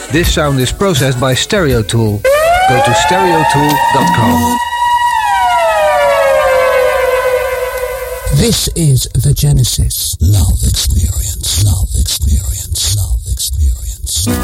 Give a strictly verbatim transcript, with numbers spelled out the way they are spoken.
This sound is processed by Stereotool. Go to stereotool dot com. This is the Genesis. Love it.